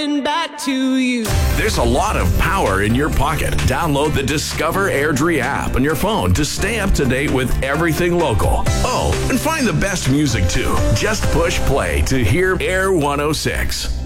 back to you. There's a lot of power in your pocket. Download the Discover Airdrie app on your phone to stay up to date with everything local. Oh, and find the best music too. Just push play to hear Air 106.